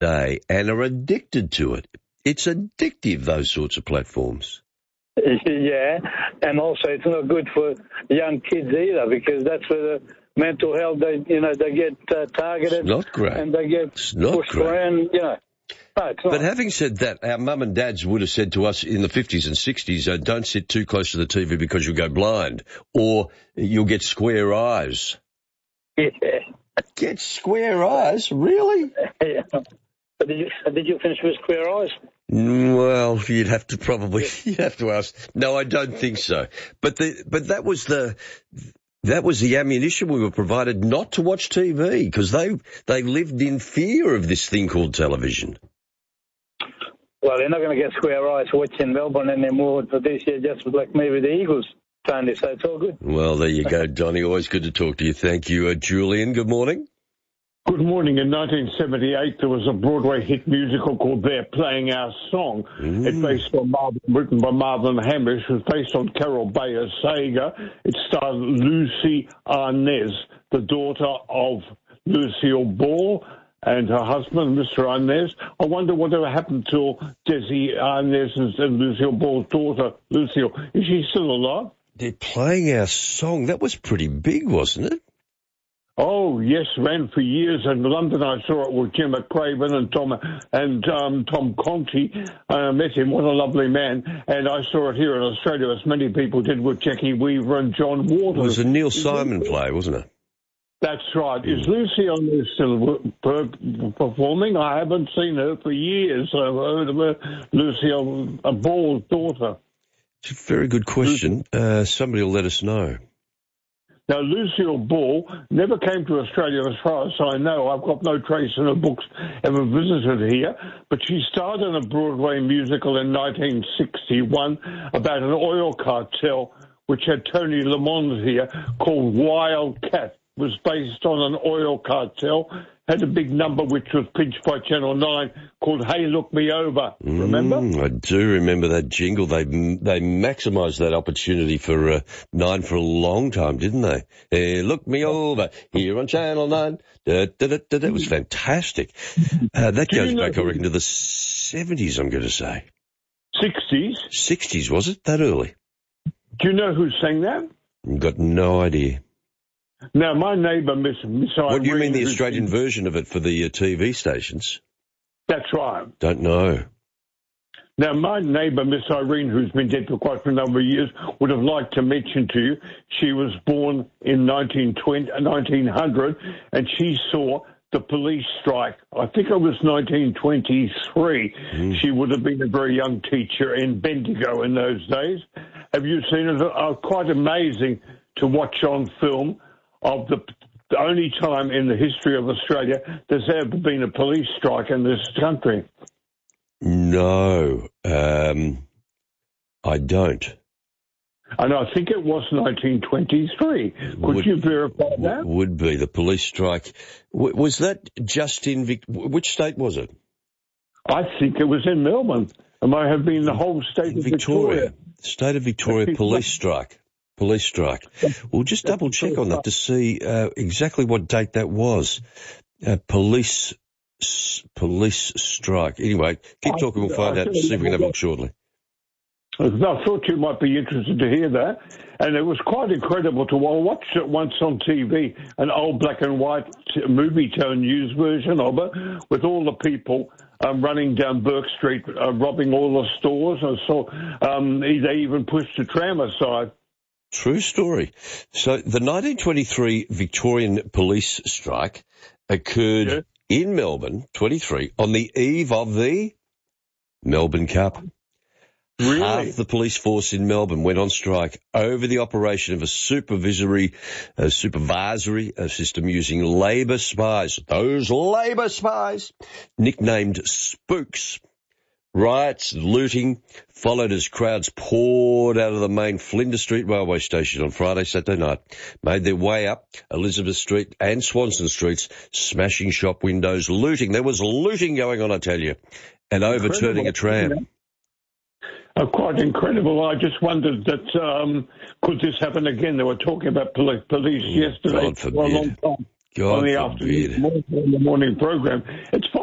day and are addicted to it. It's addictive, those sorts of platforms. Yeah, and also it's not good for young kids either, because that's where the mental health, they get targeted. It's not great. And they get pushed around, No, it's not. But having said that, our mum and dads would have said to us in the 50s and 60s, don't sit too close to the TV because you'll go blind, or you'll get square eyes. Yeah. Get square eyes? Really? Yeah. But did you finish with square eyes? Well, you'd have to ask. No, I don't think so. But that was the ammunition we were provided not to watch TV, because they lived in fear of this thing called television. Well, they're not going to get square eyes watching Melbourne anymore for this year, just like maybe the Eagles, Tony, so it's all good. Well, there you go, Donnie. Always good to talk to you. Thank you. Julian, good morning. Good morning. In 1978, there was a Broadway hit musical called They're Playing Our Song. It's written by Marvin Hamish. It was based on Carol Bayer Sager. It starred Lucy Arnaz, the daughter of Lucille Ball, and her husband, Mr. Arnaz. I wonder whatever happened to Desi Arnaz and Lucille Ball's daughter, Lucille. Is she still alive? They're Playing Our Song. That was pretty big, wasn't it? Oh, yes, ran for years in London. I saw it with Jim McCraven and Tom Conti. I met him. What a lovely man. And I saw it here in Australia, as many people did, with Jackie Weaver and John Waters. It was a Neil Simon play, wasn't it? That's right. Is Lucy on still performing? I haven't seen her for years. I've heard of her. Lucille Ball's daughter. It's a very good question. Somebody will let us know. Now, Lucille Ball never came to Australia, as far as I know. I've got no trace in her books ever visited here, but she starred in a Broadway musical in 1961 about an oil cartel, which had Tony Lamont here, called Wildcat. It was based on an oil cartel, had a big number which was pitched by Channel 9 called Hey Look Me Over. Remember? I do remember that jingle. They maximised that opportunity for 9 for a long time, didn't they? Hey, look me over here on Channel 9. It was fantastic. That goes back, I reckon, to the 70s, I'm going to say. 60s? 60s, was it? That early? Do you know who sang that? I've got no idea. Now, my neighbour, Miss Irene... What do you mean, the Australian version of it for the TV stations? That's right. Don't know. Now, my neighbour, Miss Irene, who's been dead for quite a number of years, would have liked to mention to you, she was born in 1900, and she saw the police strike. I think it was 1923. She would have been a very young teacher in Bendigo in those days. Have you seen it? Quite amazing to watch on film. Of the only time in the history of Australia there's ever been a police strike in this country. No, I don't. And I think it was 1923. Could you verify that? Would be the police strike. Was that just in which state was it? I think it was in Melbourne. It might have been the whole state of Victoria. State of Victoria police strike. Police strike. We'll just double check on that to see exactly what date that was. Police strike. Anyway, keep talking. We'll find out. See if we can have a look shortly. I thought you might be interested to hear that. And it was quite incredible to watch it once on TV, an old black and white movie tone news version of it, with all the people running down Burke Street, robbing all the stores. And so they even pushed a tram aside. True story. So the 1923 Victorian police strike occurred in Melbourne, 23, on the eve of the Melbourne Cup. Really? Half the police force in Melbourne went on strike over the operation of a supervisory system using Labor spies. Those Labor spies, nicknamed spooks. Riots, looting, followed as crowds poured out of the main Flinders Street railway station on Friday, Saturday night, made their way up Elizabeth Street and Swanston Streets, smashing shop windows, looting. There was looting going on, I tell you, and overturning a tram. Quite incredible. I just wondered that could this happen again? They were talking about police yesterday God forbid. for a long time. God on the forbid. afternoon, on the morning program. It's possible.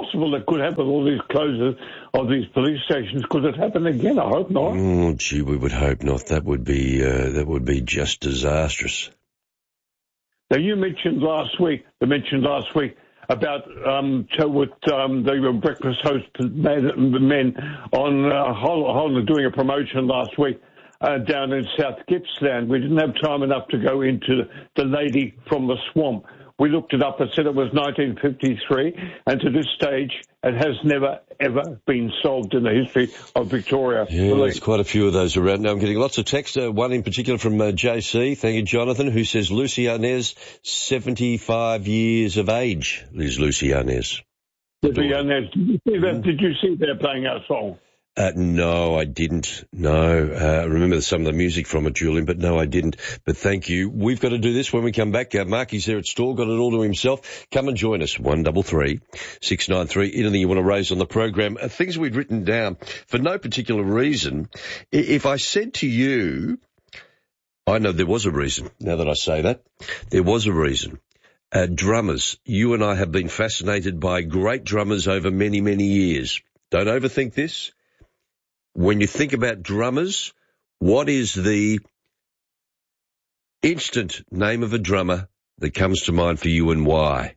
possible that could happen, all these closures of these police stations? Could it happen again? I hope not. Oh, gee, we would hope not. That would be just disastrous. Now, you mentioned last week about the breakfast host men on doing a promotion last week down in South Gippsland. We didn't have time enough to go into the lady from the swamp. We looked it up and said it was 1953, and to this stage, it has never, ever been solved in the history of Victoria. Yeah, there's quite a few of those around now. I'm getting lots of text, one in particular from JC. Thank you, Jonathan, who says Lucy Arnaz, 75 years of age, is Lucy Arnaz. Lucy Arnaz, did you see that playing our song? No, I didn't. No, I remember some of the music from it, Julian, but no, I didn't. But thank you. We've got to do this when we come back. Marky's there at store, got it all to himself. Come and join us, 133 693. Anything you want to raise on the program? Things we'd written down for no particular reason. If I said to you, I know there was a reason, now that I say that. There was a reason. Drummers. You and I have been fascinated by great drummers over many, many years. Don't overthink this. When you think about drummers, what is the instant name of a drummer that comes to mind for you and why?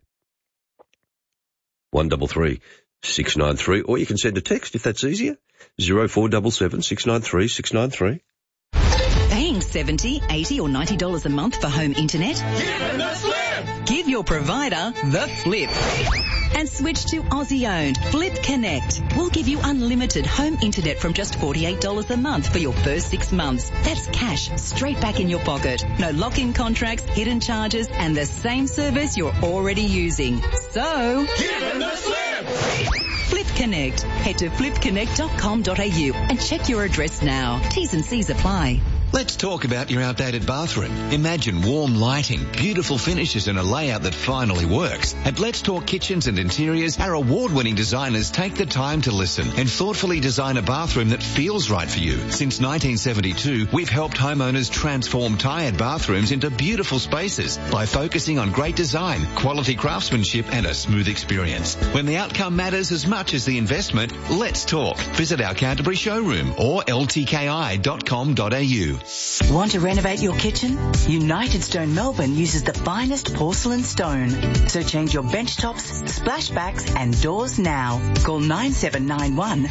133 693, or you can send a text if that's easier. 0477 693 693. Paying $70, $80 or $90 a month for home internet? Give them the Flip! Give your provider the Flip. And switch to Aussie-owned Flip Connect. We'll give you unlimited home internet from just $48 a month for your first 6 months. That's cash straight back in your pocket. No lock-in contracts, hidden charges, and the same service you're already using. So, give them the Flip! Flip Connect. Head to flipconnect.com.au and check your address now. T's and C's apply. Let's talk about your outdated bathroom. Imagine warm lighting, beautiful finishes and a layout that finally works. At Let's Talk Kitchens and Interiors, our award-winning designers take the time to listen and thoughtfully design a bathroom that feels right for you. Since 1972, we've helped homeowners transform tired bathrooms into beautiful spaces by focusing on great design, quality craftsmanship and a smooth experience. When the outcome matters as much as the investment, let's talk. Visit our Canterbury showroom or ltki.com.au. Want to renovate your kitchen? United Stone Melbourne uses the finest porcelain stone. So change your bench tops, splashbacks and doors now. Call 9791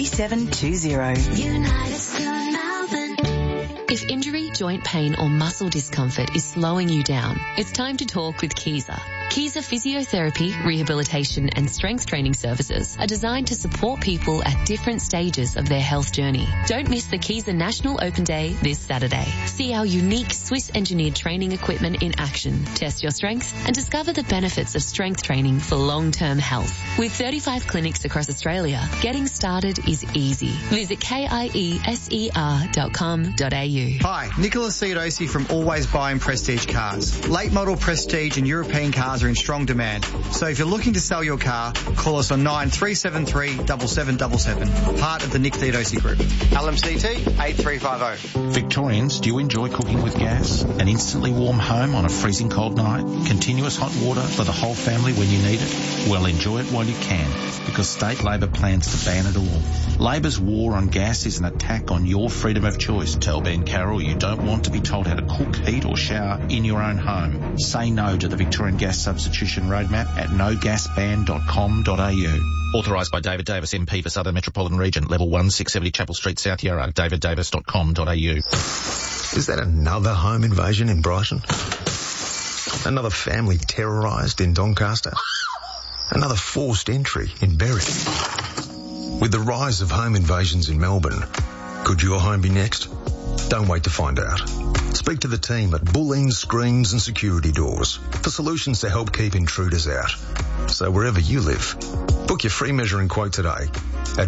3720. United Stone Melbourne. If injury, joint pain or muscle discomfort is slowing you down, it's time to talk with Kiza. Kiza Physiotherapy, Rehabilitation and Strength Training Services are designed to support people at different stages of their health journey. Don't miss the Kiza National Open Day this Saturday. See our unique Swiss-engineered training equipment in action, test your strength and discover the benefits of strength training for long-term health. With 35 clinics across Australia, getting started is easy. Visit kieser.com.au. Hi, Nicholas Theodosi from Always Buying Prestige Cars. Late model Prestige and European cars are in strong demand. So if you're looking to sell your car, call us on 9373 7777, part of the Nick Theodosi Group. LMCT 8350. Victorians, do you enjoy cooking with gas? An instantly warm home on a freezing cold night? Continuous hot water for the whole family when you need it? Well, enjoy it while you can, because State Labor plans to ban it all. Labor's war on gas is an attack on your freedom of choice. Tell Ben Carroll you don't want to be told how to cook, heat or shower in your own home. Say no to the Victorian Gas Substitution Roadmap at nogasban.com.au. Authorised by David Davis, MP for Southern Metropolitan Region, Level 1, 670 Chapel Street, South Yarra, daviddavis.com.au. Is that another home invasion in Brighton? Another family terrorised in Doncaster? Another forced entry in Berwick? With the rise of home invasions in Melbourne, could your home be next? Don't wait to find out. Speak to the team at Bulleen Screens and Security Doors for solutions to help keep intruders out. So wherever you live, book your free measuring quote today at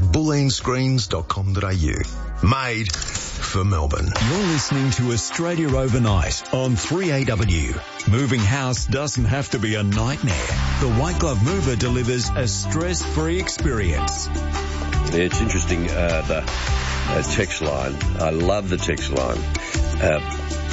bulleenscreens.com.au. Made for Melbourne. You're listening to Australia Overnight on 3AW. Moving house doesn't have to be a nightmare. The White Glove Mover delivers a stress-free experience. Yeah, it's interesting, the text line. I love the text line.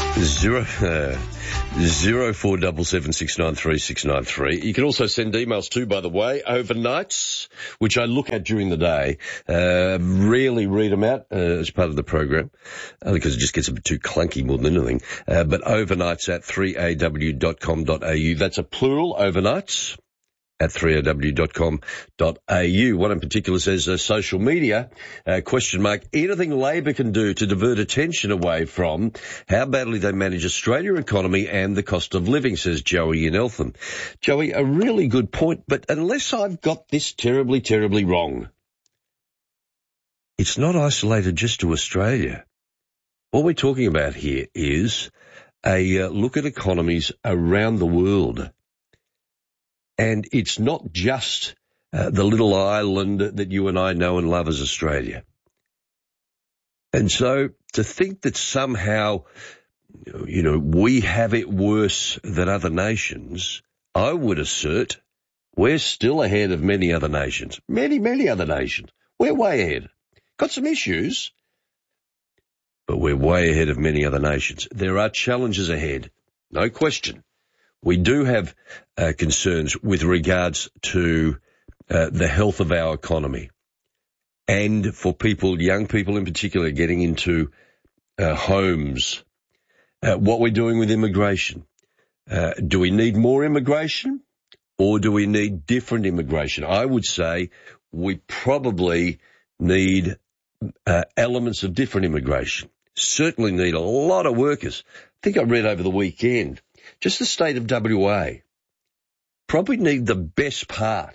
0477693693. You can also send emails too, by the way, overnights, which I look at during the day. Rarely read them out as part of the program, because it just gets a bit too clunky more than anything. But overnights at 3aw.com.au. That's a plural, overnights at 3aw.com.au. One in particular says social media, question mark, anything Labor can do to divert attention away from how badly they manage Australian economy and the cost of living, says Joey in Eltham. Joey, a really good point, but unless I've got this terribly, terribly wrong, it's not isolated just to Australia. What we're talking about here is a look at economies around the world. And it's not just the little island that you and I know and love as Australia. And so to think that somehow, we have it worse than other nations, I would assert we're still ahead of many other nations. Many, many other nations. We're way ahead. Got some issues, but we're way ahead of many other nations. There are challenges ahead, no question. We do have concerns with regards to the health of our economy, and for people, young people in particular, getting into homes. What we're doing with immigration. Do we need more immigration, or do we need different immigration? I would say we probably need elements of different immigration. Certainly need a lot of workers. I think I read over the weekend, just the state of WA probably need the best part.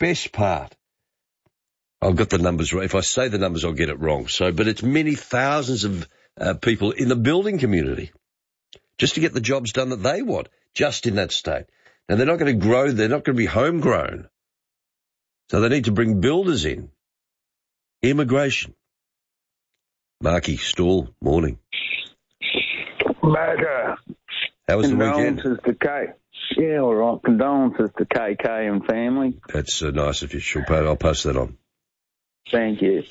I've got the numbers right. If I say the numbers, I'll get it wrong. But it's many thousands of people in the building community just to get the jobs done that they want, just in that state. Now, they're not going to grow. They're not going to be homegrown. So they need to bring builders in. Immigration. Marky Stall, morning. Bagger. How was the weekend? Condolences to K. Yeah, all right. Condolences to KK and family. That's nice of you. Sure, I'll pass that on. Thank you.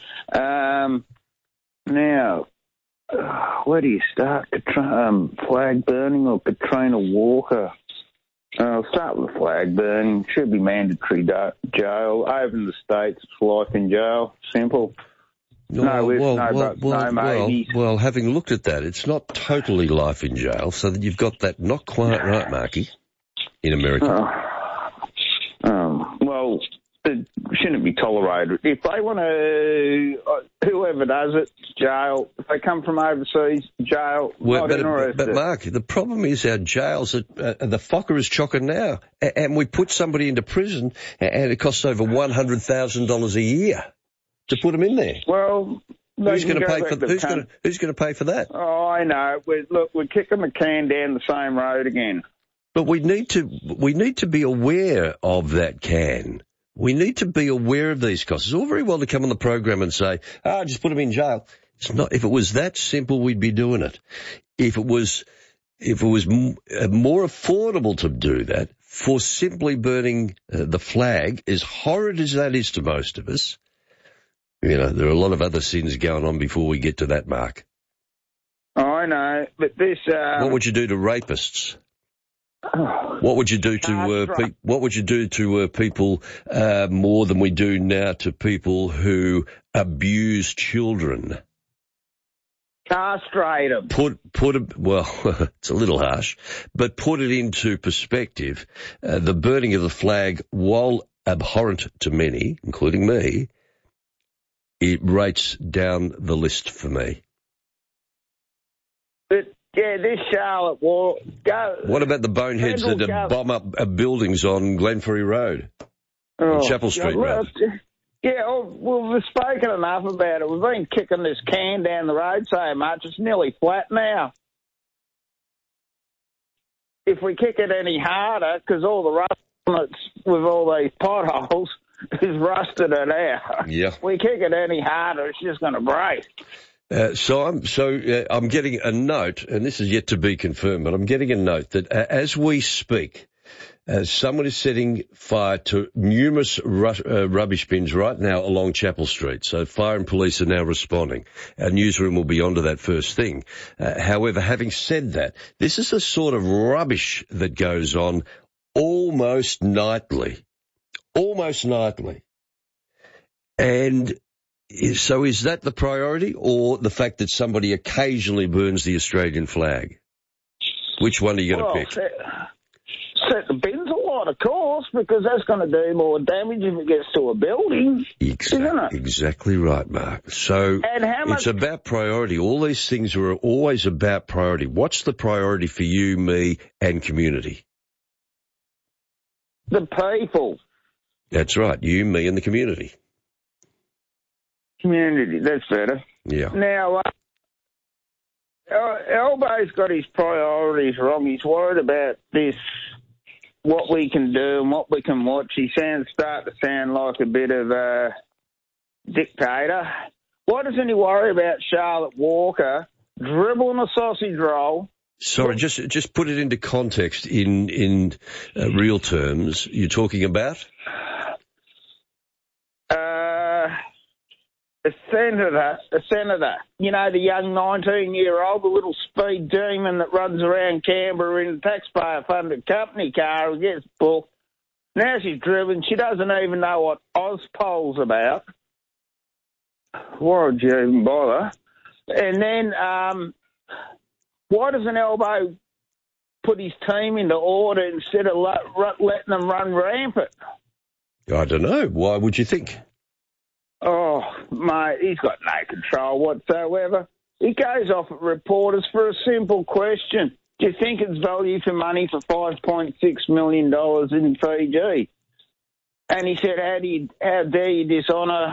Now, where do you start? Flag burning or Katrina Walker? I'll start with flag burning. Should be mandatory jail. Over in the States, it's life in jail. Simple. Well, having looked at that, it's not totally life in jail, so that you've got that not quite right, Marky, in America. Well, it shouldn't be tolerated. If they want to, whoever does it, jail. If they come from overseas, jail. But Mark, the problem is our jails, the Fokker is chocker now, and we put somebody into prison, and it costs over $100,000 a year to put them in there. Well, who's going to pay for who's going to pay for that? Oh, I know. We're kicking the can down the same road again. But we need to be aware of that can. We need to be aware of these costs. It's all very well to come on the program and say, just put them in jail. It's not. If it was that simple, we'd be doing it. If it was more affordable to do that, for simply burning the flag, as horrid as that is to most of us, there are a lot of other sins going on before we get to that mark. Oh, I know, but this. What would you do to rapists? What would you do to people more than we do now to people who abuse children? Castrate them. It's a little harsh, but put it into perspective. The burning of the flag, while abhorrent to many, including me, it rates down the list for me. But yeah, this Charlotte war. What about the boneheads that bomb up buildings on Glenferrie Road, on Chapel Street Road? Yeah, well, we've spoken enough about it. We've been kicking this can down the road so much, it's nearly flat now. If we kick it any harder, because all the rust with all these potholes is rusted it out. Yeah. If we kick it any harder, it's just going to break. I'm getting a note, and this is yet to be confirmed, but I'm getting a note that as we speak, Someone is setting fire to numerous rubbish bins right now along Chapel Street. So fire and police are now responding. Our newsroom will be onto that first thing. However, having said that, this is a sort of rubbish that goes on almost nightly. Almost nightly. And so is that the priority, or the fact that somebody occasionally burns the Australian flag? Which one are you going to pick? Set the bins alight, of course, because that's going to do more damage if it gets to a building, isn't it? Exactly right, Mark. So it's about priority. All these things are always about priority. What's the priority for you, me, and community? The people. That's right. You, me, and the community. Community, that's better. Yeah. Now, Albo's got his priorities wrong. He's worried about this, what we can do and what we can watch. He starting to sound like a bit of a dictator. Why doesn't he worry about Charlotte Walker dribbling a sausage roll? Sorry, just put it into context in real terms. You're talking about? A senator, you know, the young 19-year-old, the little speed demon that runs around Canberra in a taxpayer-funded company car and gets booked. Now she's driven. She doesn't even know what Ozpol's about. Why would you even bother? And then why doesn't Albo put his team into order instead of letting them run rampant? I don't know. Why would you think? Oh, mate, he's got no control whatsoever. He goes off at reporters for a simple question. Do you think it's value for money for $5.6 million in Fiji? And he said, how dare you dishonour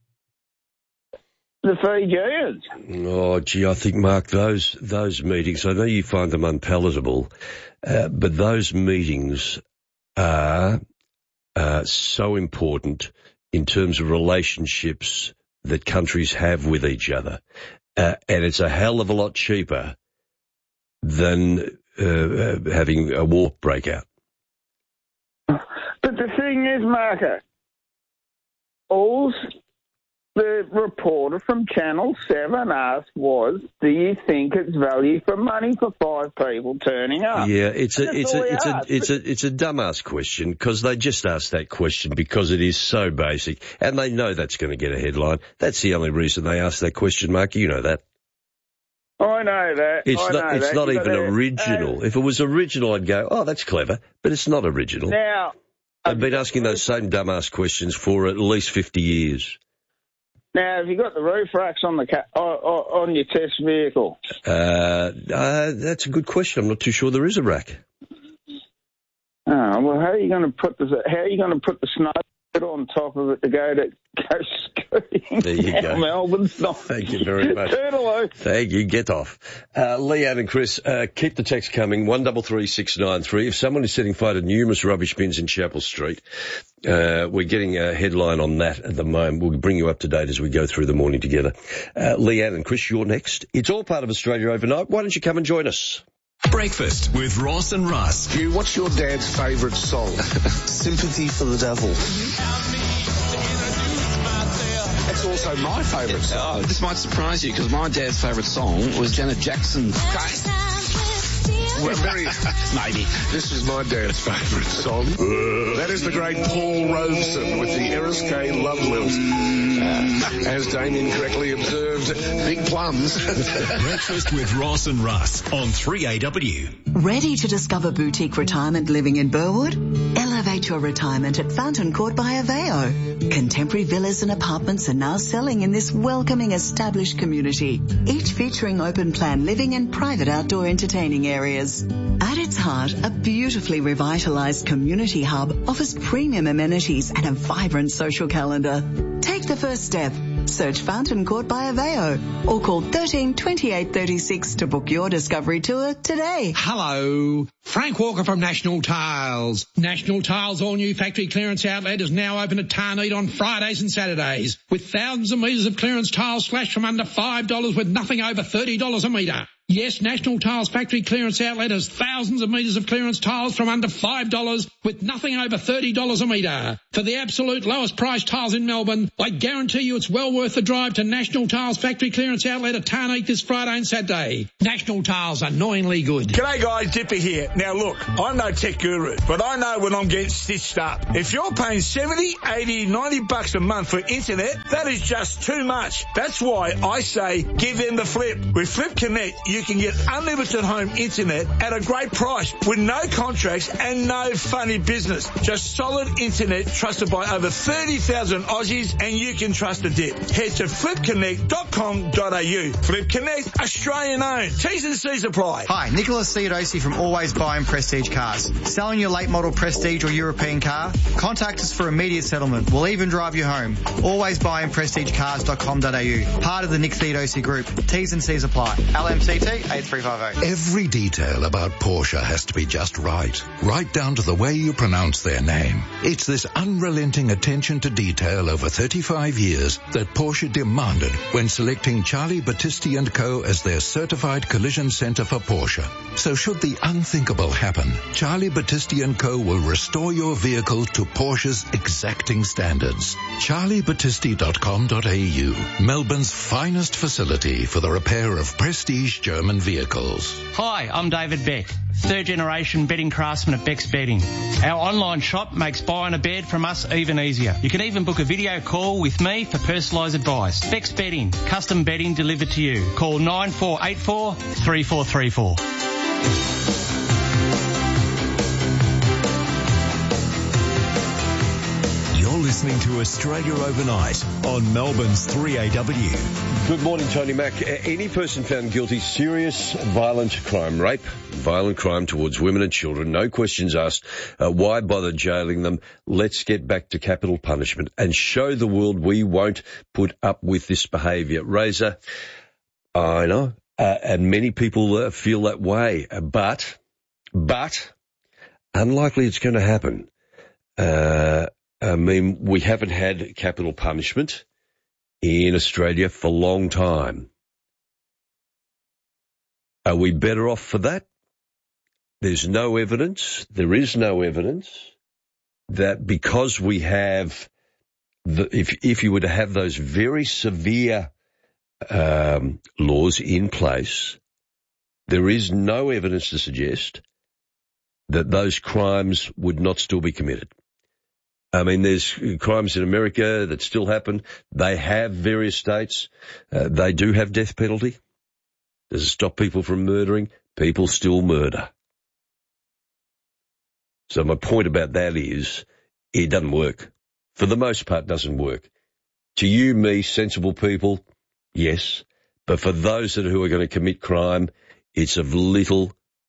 the Fijians? Oh, gee, I think, Mark, those meetings, I know you find them unpalatable, but those meetings are so important in terms of relationships that countries have with each other. And it's a hell of a lot cheaper than having a war break out. But the thing is, Marco, all the reporter from Channel 7 asked was, do you think it's value for money for 5 people turning up? Yeah, it's a dumbass question, because they just asked that question because it is so basic, and they know that's going to get a headline. That's the only reason they asked that question, Mark. You know that. I know that. It's not even original. If it was original, I'd go, oh, that's clever, but it's not original. Now, I've been asking those same dumbass questions for at least 50 years. Now, have you got the roof racks on on your test vehicle? That's a good question. I'm not too sure there is a rack. Oh, well, how are you going to put the snow on top of it to go skiing? There you go. Melbourne's not. Thank you very much. Turtle. Thank you. Get off. Leanne and Chris, keep the text coming, 133693. If someone is setting fire to numerous rubbish bins in Chapel Street, we're getting a headline on that at the moment. We'll bring you up to date as we go through the morning together. Leanne and Chris, you're next. It's all part of Australia Overnight. Why don't you come and join us? Breakfast with Ross and Russ. Hugh, what's your dad's favourite song? Sympathy for the Devil. That's also my favourite song. This might surprise you, because my dad's favourite song was Janet Jackson's. Well, maybe. This is my dad's favourite song. That is the great Paul Robeson with the Eriskay Love Lilt. As Damien correctly observed, big plums. Breakfast with Ross and Russ on 3AW. Ready to discover boutique retirement living in Burwood? Elevate your retirement at Fountain Court by Aveo. Contemporary villas and apartments are now selling in this welcoming established community, each featuring open plan living and private outdoor entertaining areas. At its heart, a beautifully revitalised community hub offers premium amenities and a vibrant social calendar. Take the first step. Search Fountain Court by Aveo or call 13 28 36 to book your Discovery tour today. Hello, Frank Walker from National Tiles. National Tiles' all-new factory clearance outlet is now open at Tarneed on Fridays and Saturdays, with thousands of metres of clearance tiles slashed from under $5 with nothing over $30 a metre. Yes, National Tiles factory clearance outlet has thousands of metres of clearance tiles from under $5 with nothing over $30 a metre. For the absolute lowest price tiles in Melbourne, I guarantee you it's well worth the drive to National Tiles factory clearance outlet at Tarneed this Friday and Saturday. National Tiles, annoyingly good. G'day guys, Dipper here. Now look, I'm no tech guru, but I know when I'm getting stitched up. If you're paying $70, $80, $90 a month for internet, that is just too much. That's why I say give them the flip. With Flip Connect, you can get unlimited home internet at a great price with no contracts and no funny business. Just solid internet trusted by over 30,000 Aussies, and you can trust the dip. Head to flipconnect.com.au. Flip Connect, Australian owned. T's and C's apply. Hi, Nicholas Theodosi from Always Buy and Prestige Cars. Selling your late model Prestige or European car? Contact us for immediate settlement. We'll even drive you home. Always Buy and PrestigeCars.com.au. Part of the Nick Theodosi Group. T's and C's apply. LMCT 8350. Every detail about Porsche has to be just right down to the way you pronounce their name. It's this unrelenting attention to detail over 35 years that Porsche demanded when selecting Charlie Battisti & Co. as their certified collision center for Porsche. So should the unthinkable happen, Charlie Battisti & Co. will restore your vehicle to Porsche's exacting standards. CharlieBattisti.com.au, Melbourne's finest facility for the repair of prestige German vehicles. Hi, I'm David Beck, third generation bedding craftsman at Beck's Bedding. Our online shop makes buying a bed from us even easier. You can even book a video call with me for personalised advice. Beck's Bedding, custom bedding delivered to you. Call 9484 3434. Listening to Australia Overnight on Melbourne's 3AW. Good morning, Tony Mack. Any person found guilty, serious violent crime, rape, violent crime towards women and children, no questions asked, why bother jailing them? Let's get back to capital punishment and show the world we won't put up with this behaviour. Razor, I know, and many people feel that way, but unlikely it's going to happen. I mean, we haven't had capital punishment in Australia for a long time. Are we better off for that? There's no evidence. There is no evidence that because we have, if you were to have those very severe laws in place, there is no evidence to suggest that those crimes would not still be committed. I mean, there's crimes in America that still happen. They have various states. They do have death penalty. Does it stop people from murdering? People still murder. So my point about that is it doesn't work. For the most part, it doesn't work. To you, me, sensible people, yes. But for those who are going to commit crime, it's of little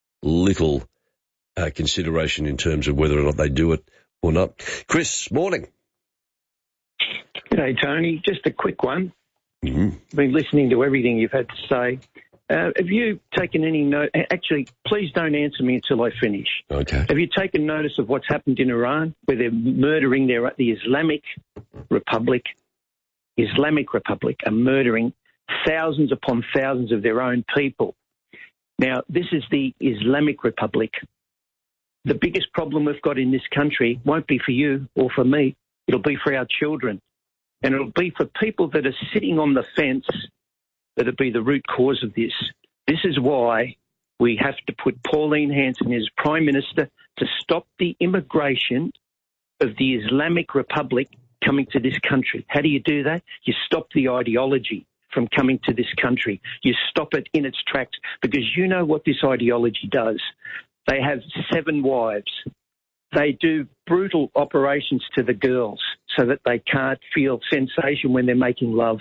consideration in terms of whether or not they do it or not. Chris, morning. G'day, Tony. Just a quick one. Mm-hmm. I've been listening to everything you've had to say. Have you taken any note? Actually, please don't answer me until I finish. Okay. Have you taken notice of what's happened in Iran, where they're murdering the Islamic Republic are murdering thousands upon thousands of their own people. Now, this is the Islamic Republic. The biggest problem we've got in this country won't be for you or for me. It'll be for our children. And it'll be for people that are sitting on the fence that'll be the root cause of this. This is why we have to put Pauline Hanson as Prime Minister to stop the immigration of the Islamic Republic coming to this country. How do you do that? You stop the ideology from coming to this country. You stop it in its tracks, because you know what this ideology does. They have 7 wives. They do brutal operations to the girls so that they can't feel sensation when they're making love.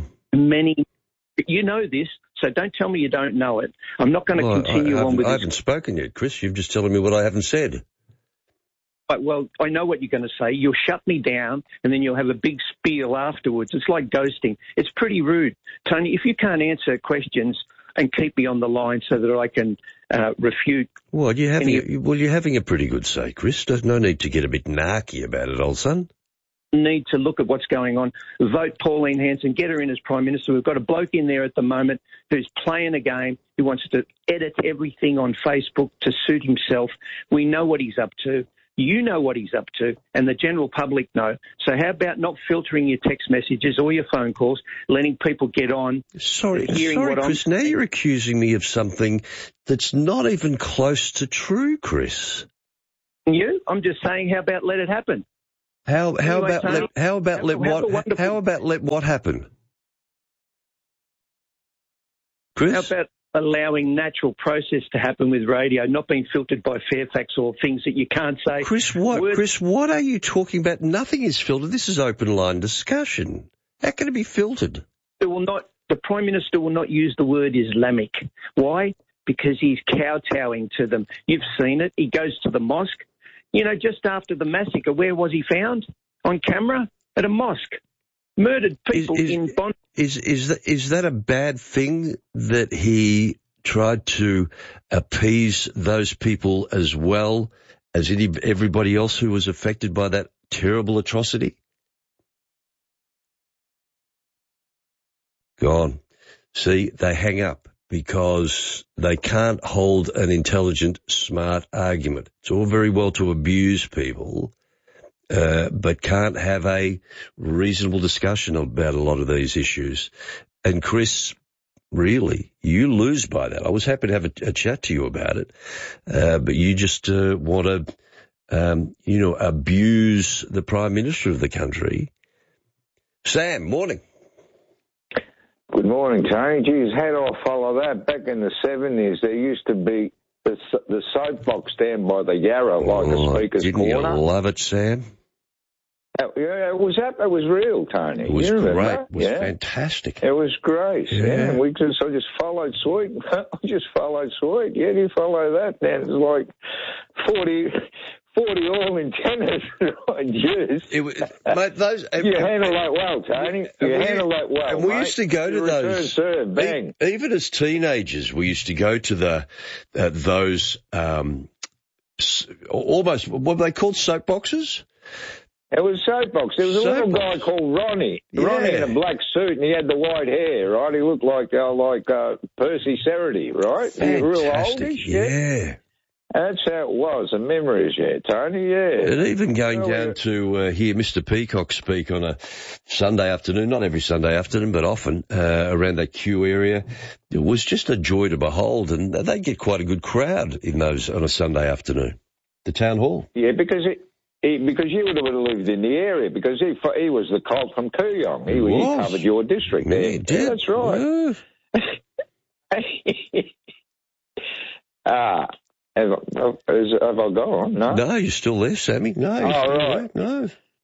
You know this, so don't tell me you don't know it. I'm not going to continue on with this. I haven't spoken yet, Chris. You're just telling me what I haven't said. right, well, I know what you're going to say. You'll shut me down, and then you'll have a big spiel afterwards. It's like ghosting. It's pretty rude. Tony, if you can't answer questions and keep me on the line so that I can refute... Well, you're having a pretty good say, Chris. There's no need to get a bit narky about it, old son. Need to look at what's going on. Vote Pauline Hanson, get her in as Prime Minister. We've got a bloke in there at the moment who's playing a game, who wants to edit everything on Facebook to suit himself. We know what he's up to. You know what he's up to, and the general public know. So how about not filtering your text messages or your phone calls, letting people get on? Sorry, Chris, now you're accusing me of something that's not even close to true, Chris. I'm just saying, how about let it happen? How about let what happen? Chris? How about allowing natural process to happen with radio, not being filtered by Fairfax or things that you can't say? Chris, what are you talking about? Nothing is filtered. This is open line discussion. How can it be filtered? The Prime Minister will not use the word Islamic. Why? Because he's kowtowing to them. You've seen it. He goes to the mosque. You know, just after the massacre, where was he found? On camera? At a mosque. Murdered people in Bond. Is that a bad thing that he tried to appease those people as well as everybody else who was affected by that terrible atrocity? Gone. See, they hang up because they can't hold an intelligent, smart argument. It's all very well to abuse people, but can't have a reasonable discussion about a lot of these issues. And Chris, really, you lose by that. I was happy to have a chat to you about it, but you just want to, abuse the Prime Minister of the country. Sam, morning. Good morning, Tony. Geez, how do I follow that? Back in the 70s, there used to be the soapbox down by the Yarra, like a speaker's didn't corner. Didn't you love it, Sam? Yeah, it was real, Tony. It was great. It was fantastic. It was great. Yeah. I just followed suit. Yeah, you follow that? Then it's like 40 all antennas. Mate, those. You handle that well, Tony. Handle that well. And we used to go to those. Serve, bang. Even as teenagers, we used to go to those almost what were they called, soapboxes? It was soapbox. There was a little guy called Ronnie. Yeah. Ronnie in a black suit, and he had the white hair, right? He looked like Percy Cerity, right? Fantastic. Real oldish, yeah. That's how it was. The memories, Tony, yeah. And even going down to hear Mr. Peacock speak on a Sunday afternoon, not every Sunday afternoon, but often, around that Kew area, it was just a joy to behold, and they get quite a good crowd in those on a Sunday afternoon. The town hall. Yeah, because you would have lived in the area, because he was the cop from Kooyong. He covered your district there. He did. Yeah, that's right. Yeah. Have I gone? No? No, you're still there, Sammy. No. Oh, right. No.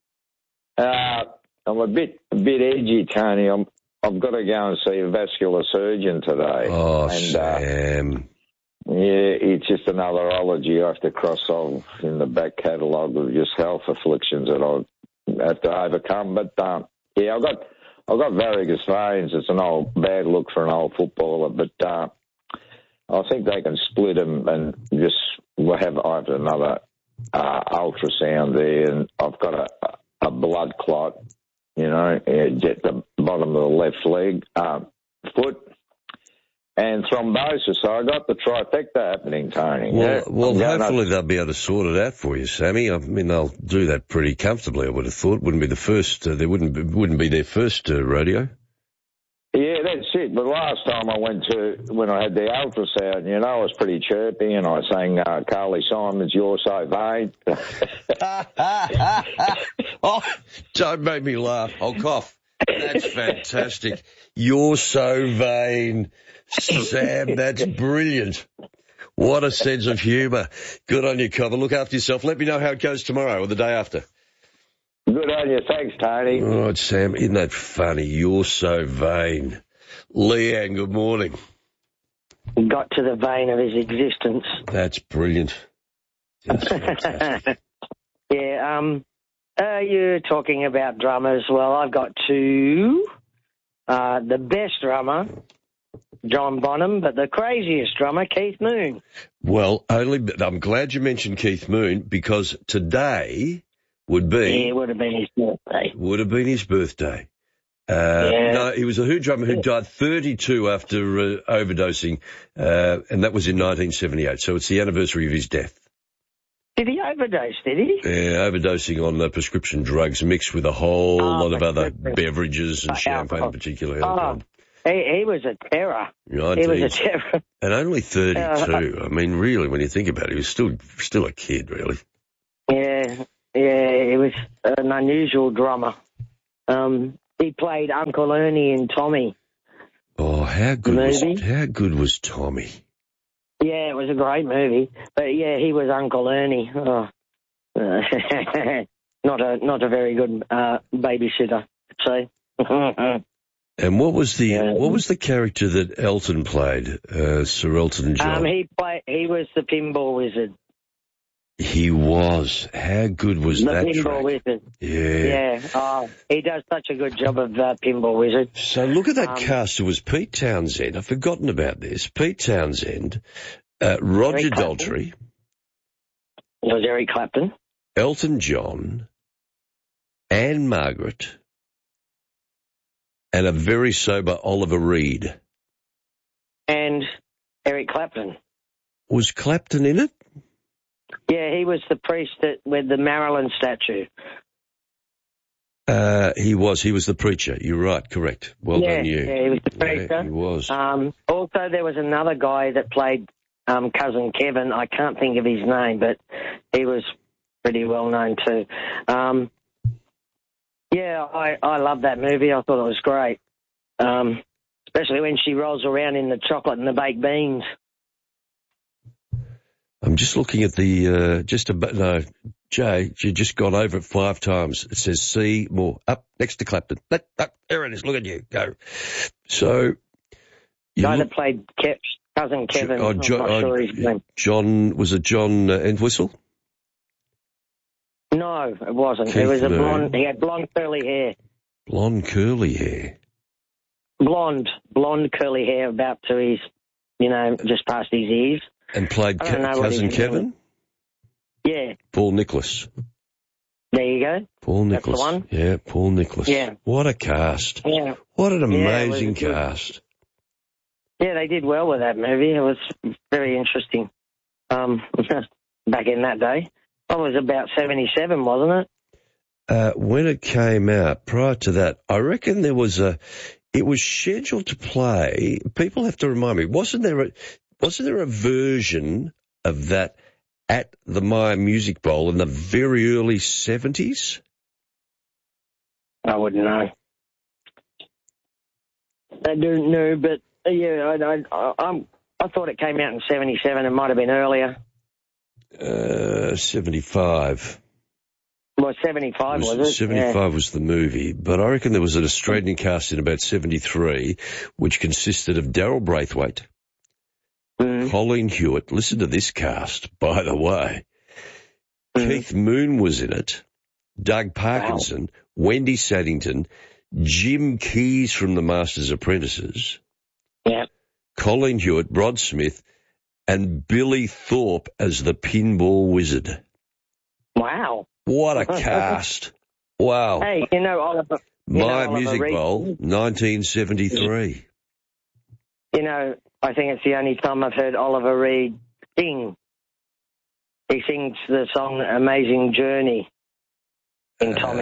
I'm a bit edgy, Tony. I've got to go and see a vascular surgeon today. Oh, Sam. It's just another ology I have to cross off in the back catalogue of just health afflictions that I have to overcome. But I've got varicose veins. It's an old bad look for an old footballer, but I think they can split them and I have another ultrasound there, and I've got a blood clot, at the bottom of the left leg, foot. And thrombosis, so I got the trifecta happening, Tony. Well, hopefully they'll be able to sort it out for you, Sammy. I mean, they'll do that pretty comfortably, I would have thought. Wouldn't be the first, they wouldn't be their first rodeo. Yeah, that's it. But last time when I had the ultrasound, I was pretty chirpy, and I sang Carly Simon's "You're So Vain." Oh, don't make me laugh. I'll cough. That's fantastic. You're so vain. Sam, that's brilliant. What a sense of humour. Good on you, Cobber. Look after yourself. Let me know how it goes tomorrow or the day after. Good on you. Thanks, Tony. All right, Sam. Isn't that funny? You're so vain. Leanne, good morning. Got to the vein of his existence. That's brilliant. That's fantastic. Yeah, you're talking about drummers. Well, I've got two. The best drummer, John Bonham, but the craziest drummer, Keith Moon. Well, I'm glad you mentioned Keith Moon, because today would be... Yeah, it would have been his birthday. Would have been his birthday. No, he was a Who drummer who died 32 after overdosing, and that was in 1978, so it's the anniversary of his death. Did he overdose, did he? Yeah, overdosing on prescription drugs mixed with a whole lot of other beverages and champagne in particular. He was a terror. He was a terror. And only 32. I mean, really, when you think about it, he was still a kid, really. Yeah, he was an unusual drummer. He played Uncle Ernie in Tommy. Oh, how good was Tommy? Yeah, it was a great movie. But yeah, he was Uncle Ernie. Oh. Not a very good babysitter, I'd say. And what was the character that Elton played, Sir Elton John? He was the Pinball Wizard. He was. How good was that Pinball track? Wizard. Yeah. Oh, he does such a good job of Pinball Wizard. So look at that cast. It was Pete Townsend. I've forgotten about this. Pete Townsend, Roger Daltrey. It was Eric Clapton. Elton John, Anne Margaret, and a very sober Oliver Reed. And Eric Clapton. Was Clapton in it? Yeah, he was the priest with the Marilyn statue. He was the preacher. You're right, correct. Well done, you. Yeah, he was the preacher. Yeah, he was. Also, there was another guy that played Cousin Kevin. I can't think of his name, but he was pretty well known too. I love that movie. I thought it was great, especially when she rolls around in the chocolate and the baked beans. I'm just looking at the, Jay, you just gone over it 5 times. It says see more. Up, next to Clapton. There it is. Look at you. Go. So. Guy that played Cousin Kevin. I'm not sure his name. Was it John Entwistle? No, it wasn't. Keith it was a Moon. blonde. He had blonde curly hair. Blonde curly hair. Blonde curly hair about to his, just past his ears. And played Cousin Kevin? Yeah. Paul Nicholas. There you go. Paul Nicholas. That's the one. Yeah, Paul Nicholas. Yeah. What a cast. Yeah. What an amazing cast. Yeah, they did well with that movie. It was very interesting. Back in that day. I was about 77, wasn't it? When it came out, prior to that, I reckon it was scheduled to play. People have to remind me, wasn't there a version of that at the Myer Music Bowl in the very early 70s? I wouldn't know. I don't know, but yeah, I thought it came out in 77. It might have been earlier. 75. Well, 75 was it? 75 was the movie, but I reckon there was an Australian cast in about 73, which consisted of Daryl Braithwaite, Colleen Hewitt. Listen to this cast, by the way. Keith Moon was in it, Doug Parkinson, Wendy Saddington, Jim Keys from The Master's Apprentices, Colleen Hewitt, Rod Smith, and Billy Thorpe as the Pinball Wizard. Wow. What a cast. Wow. Hey, Oliver. Myer Music Bowl, 1973. I think it's the only time I've heard Oliver Reed sing. He sings the song Amazing Journey in Tommy.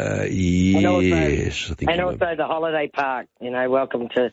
Yes. And also the Holiday Park, welcome to,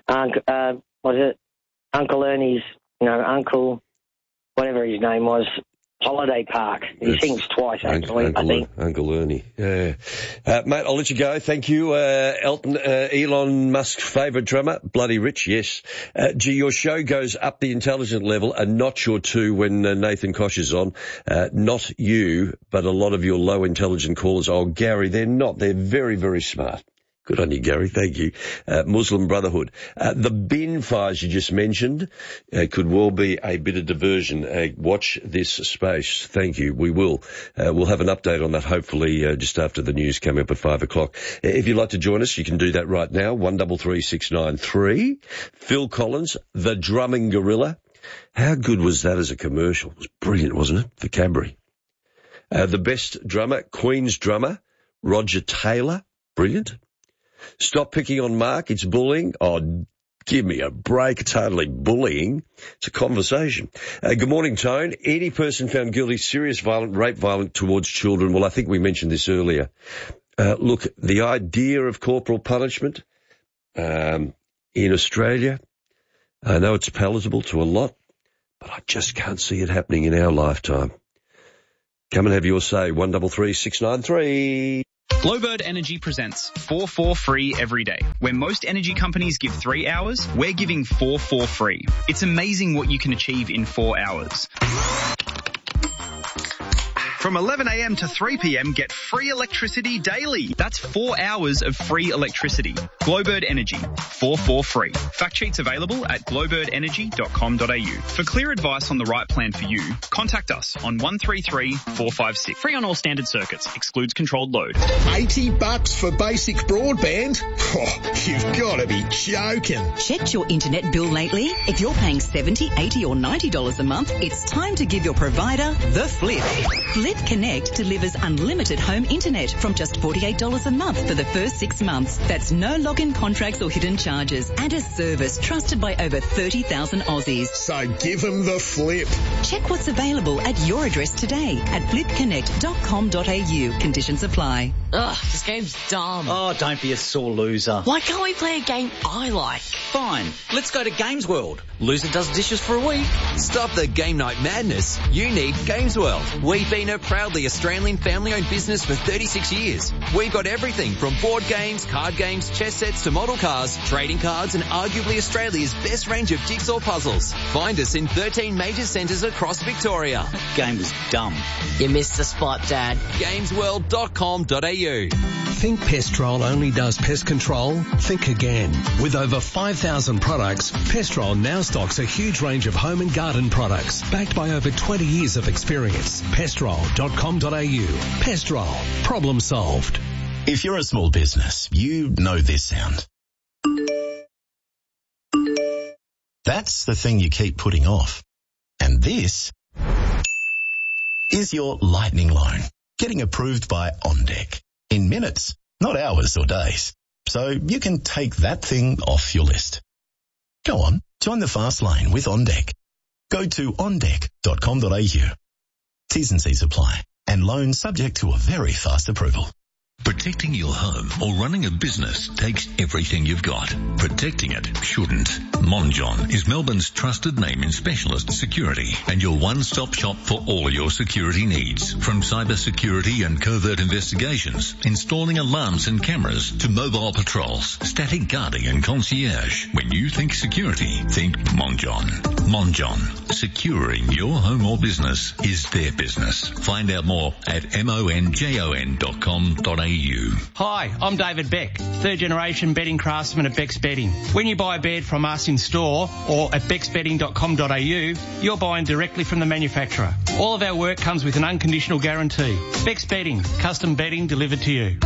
Uncle Ernie's, Uncle, whatever his name was, Holiday Park. He sings twice, actually, I think. Uncle Ernie, yeah. Mate, I'll let you go. Thank you. Elton, Elon Musk's favourite drummer, Bloody Rich, yes. Your show goes up the intelligent level a notch or two when Nathan Koch is on. Not you, but a lot of your low intelligent callers. Oh, Gary, they're not. They're very, very smart. Good on you, Gary. Thank you. Muslim Brotherhood. The bin fires you just mentioned could well be a bit of diversion. Watch this space. Thank you. We will. We'll have an update on that hopefully just after the news coming up at 5 o'clock. If you'd like to join us, you can do that right now. 133693. Phil Collins, the drumming gorilla. How good was that as a commercial? It was brilliant, wasn't it? For Cadbury. The best drummer, Queen's drummer, Roger Taylor. Brilliant. Stop picking on Mark, it's bullying. Oh, give me a break, totally bullying. It's a conversation. Good morning, Tone. Any person found guilty, serious rape violent towards children. Well, I think we mentioned this earlier. Look, the idea of corporal punishment in Australia, I know it's palatable to a lot, but I just can't see it happening in our lifetime. Come and have your say, 133693. Glowbird Energy presents 4 for free every day. Where most energy companies give 3 hours, we're giving 4 for free. It's amazing what you can achieve in 4 hours. From 11 a.m. to 3 p.m, get free electricity daily. That's 4 hours of free electricity. Glowbird Energy, 4 for free. Fact sheets available at glowbirdenergy.com.au. For clear advice on the right plan for you, contact us on 133 456. Free on all standard circuits. Excludes controlled load. $80 for basic broadband? Oh, you've got to be joking. Checked your internet bill lately? If you're paying $70, $80 or $90 a month, it's time to give your provider the flip. Flip Connect delivers unlimited home internet from just $48 a month for the first 6 months. That's no login contracts or hidden charges and a service trusted by over 30,000 Aussies. So give them the flip. Check what's available at your address today at flipconnect.com.au. Conditions apply. Ugh, this game's dumb. Oh, don't be a sore loser. Why can't we play a game I like? Fine, let's go to Games World. Loser does dishes for a week. Stop the game night madness. You need Games World. We've been a proudly Australian family-owned business for 36 years. We've got everything from board games, card games, chess sets to model cars, trading cards and arguably Australia's best range of jigsaw puzzles. Find us in 13 major centres across Victoria. Game was dumb. You missed the spot, Dad. Gamesworld.com.au. Think Pestrol only does pest control? Think again. With over 5,000 products, Pestrol now stocks a huge range of home and garden products, backed by over 20 years of experience. Pestrol.com.au. Pestrol. Problem solved. If you're a small business, you know this sound. That's the thing you keep putting off. And this is your lightning loan, getting approved by OnDeck. In minutes, not hours or days. So you can take that thing off your list. Go on, join the fast lane with OnDeck. Go to ondeck.com.au. T's and C's apply, and loans subject to a very fast approval. Protecting your home or running a business takes everything you've got. Protecting it shouldn't. Monjon is Melbourne's trusted name in specialist security and your one-stop shop for all your security needs. From cyber security and covert investigations, installing alarms and cameras, to mobile patrols, static guarding and concierge. When you think security, think Monjon. Monjon. Securing your home or business is their business. Find out more at monjon.com.au. Hi, I'm David Beck, third generation bedding craftsman at Beck's Bedding. When you buy a bed from us in store or at becksbedding.com.au, you're buying directly from the manufacturer. All of our work comes with an unconditional guarantee. Beck's Bedding, custom bedding delivered to you.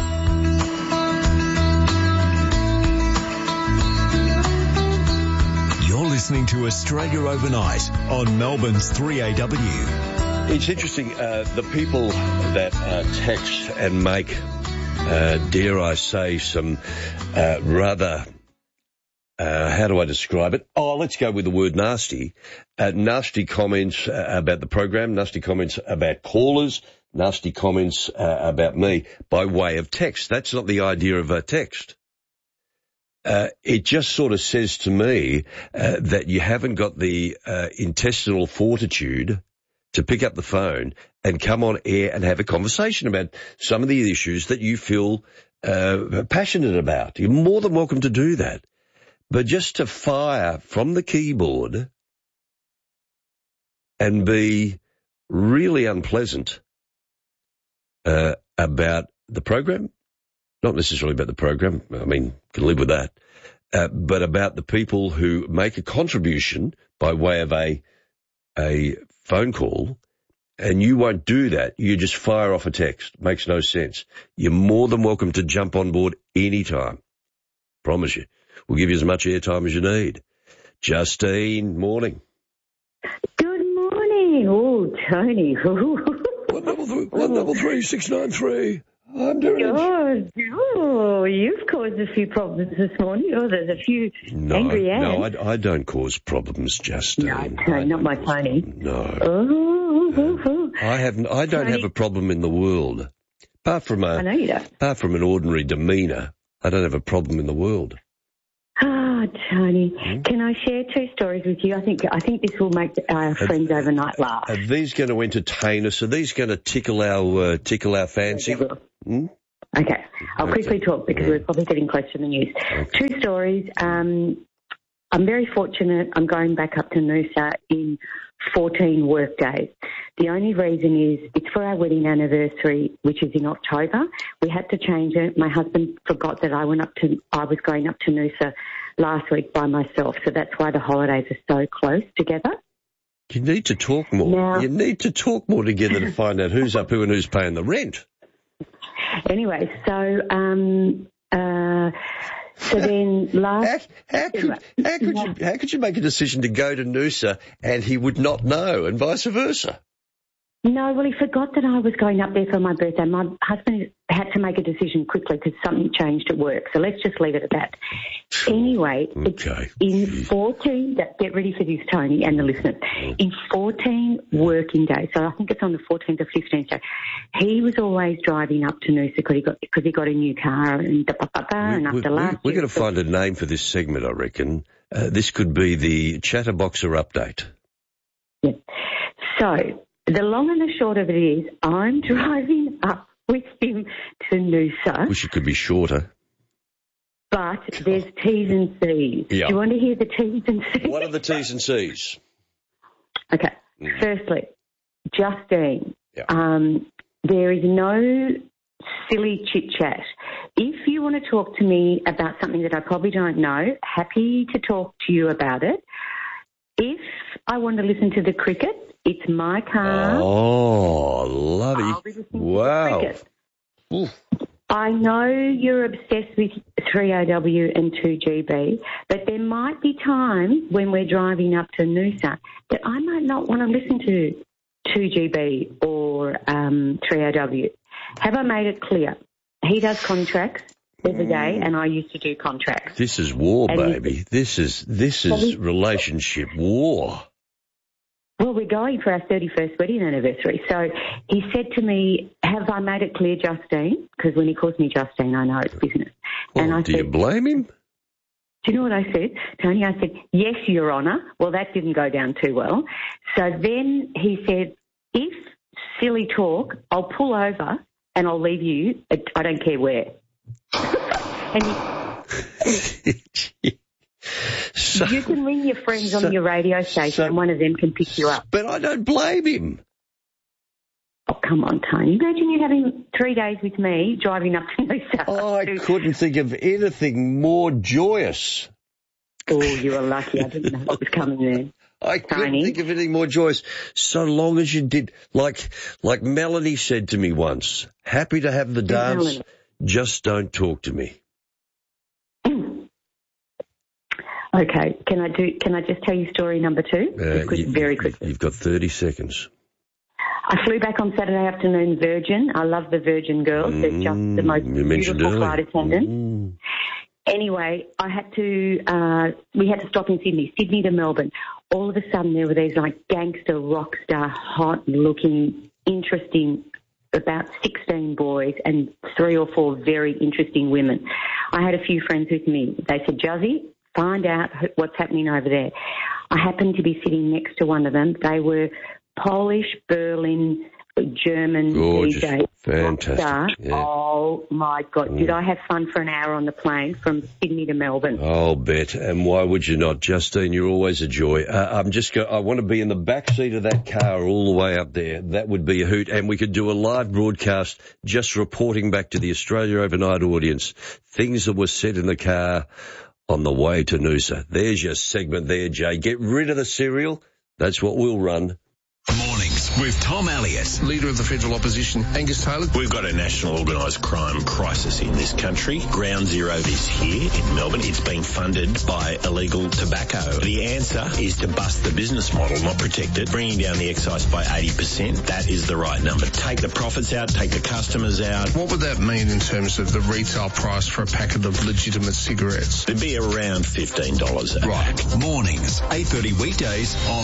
You're listening to Australia Overnight on Melbourne's 3AW. It's interesting, the people that text and make, dare I say, some rather, how do I describe it? Oh, let's go with the word nasty. Nasty comments about the program, nasty comments about callers, nasty comments about me by way of text. That's not the idea of a text. It just sort of says to me that you haven't got the intestinal fortitude to pick up the phone and come on air and have a conversation about some of the issues that you feel passionate about. You're more than welcome to do that. But just to fire from the keyboard and be really unpleasant about the program, not necessarily about the program, I mean, can live with that, but about the people who make a contribution by way of a phone call, and you won't do that. You just fire off a text. Makes no sense. You're more than welcome to jump on board anytime. Promise you. We'll give you as much airtime as you need. Justine, morning. Good morning. Oh, Tony. 133-693. I'm doing it. Oh, you've caused a few problems this morning. Oh, there's a few angry ants. No, I don't cause problems, Justine. No, not my Tony. No. Oh. I don't have a problem in the world. Apart from I know you don't. Apart from an ordinary demeanour, I don't have a problem in the world. Ah, Tony, can I share two stories with you? I think this will make our friends overnight laugh. Are these going to entertain us? Are these going to tickle our fancy? Okay, I'll quickly talk because we're probably getting close to the news. Okay. Two stories. I'm very fortunate. I'm going back up to Noosa in 14 work days. The only reason is it's for our wedding anniversary, which is in October. We had to change it. My husband forgot that I was going up to Noosa last week by myself, so that's why the holidays are so close together. You need to talk more. You need to talk more together to find out who's up who and who's paying the rent. Anyway, so then last... How could you make a decision to go to Noosa and he would not know, and vice versa? No, well, he forgot that I was going up there for my birthday. My husband had to make a decision quickly because something changed at work. So let's just leave it at that. Anyway, okay. In 14, get ready for this, Tony, and the listeners. In 14 working days, so I think it's on the 14th or 15th day, he was always driving up to Noosa because he got a new car and after last we're going to find a name for this segment, I reckon. This could be the Chatterboxer update. Yeah. So... the long and the short of it is I'm driving up with him to Noosa. Wish it could be shorter. But there's T's and C's. Yeah. Do you want to hear the T's and C's? What are the T's and C's? Okay. Firstly, Justine, yeah. There is no silly chit-chat. If you want to talk to me about something that I probably don't know, happy to talk to you about it. If I want to listen to the cricket, it's my car. Oh, lovely. I'll be listening wow. to the cricket. I know you're obsessed with 3AW and 2GB, but there might be times when we're driving up to Noosa that I might not want to listen to 2GB or 3AW. Have I made it clear? He does contracts every day, and I used to do contracts. This is war, baby. This is relationship war. Well, we're going for our 31st wedding anniversary. So he said to me, have I made it clear, Justine? Because when he calls me Justine, I know it's business. Well, and I do you blame him? Do you know what I said, Tony? I said, yes, Your Honour. Well, that didn't go down too well. So then he said, if silly talk, I'll pull over and I'll leave you. I don't care where. And you can ring your friends on your radio station and one of them can pick you up. But I don't blame him. Oh, come on, Tony. Imagine you having 3 days with me driving up to Noosa. I couldn't think of anything more joyous. Oh, you were lucky. I didn't know what was coming there. I couldn't think of anything more joyous. So long as you did, like Melanie said to me once, happy to have the dance, Melanie. Just don't talk to me. Okay, can I just tell you story number 2? Very quickly. You've got 30 seconds. I flew back on Saturday afternoon Virgin. I love the Virgin girls. They're just the most beautiful flight attendants. Anyway, we had to stop in Sydney to Melbourne. All of a sudden there were these like gangster, rock star, hot looking, interesting, about 16 boys and 3 or 4 very interesting women. I had a few friends with me. They said, Juzzy, find out what's happening over there. I happened to be sitting next to one of them. They were Polish, Berlin, German gorgeous. DJs. Fantastic. Yeah. Oh, my God. Did I have fun for an hour on the plane from Sydney to Melbourne? I'll bet. And why would you not? Justine, you're always a joy. I want to be in the back seat of that car all the way up there. That would be a hoot. And we could do a live broadcast just reporting back to the Australia Overnight audience things that were said in the car on the way to Noosa. There's your segment there, Jay. Get rid of the cereal. That's what we'll run. Mornings with Tom Elliott. Leader of the federal opposition, Angus Taylor. We've got a national organised crime crisis in this country. Ground Zero is here in Melbourne. It's being funded by illegal tobacco. The answer is to bust the business model, not protect it. Bringing down the excise by 80%, that is the right number. Take the profits out, take the customers out. What would that mean in terms of the retail price for a packet of legitimate cigarettes? It'd be around $15 a pack. Mornings, 8:30 weekdays on